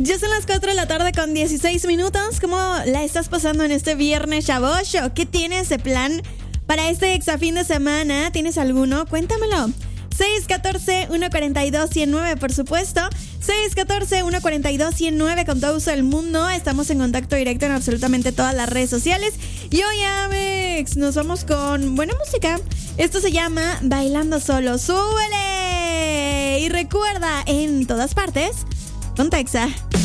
Ya son las 4 de la tarde con 16 minutos. ¿Cómo la estás pasando en este viernes, chavocho? ¿Qué tienes de plan para este exafín de semana? ¿Tienes alguno? Cuéntamelo. 614-142-109, por supuesto. 614-142-109 con todo uso del mundo. Estamos en contacto directo en absolutamente todas las redes sociales. Y hoy, Amex, nos vamos con buena música. Esto se llama Bailando Solo. ¡Súbele! Y recuerda, en todas partes, con Texa.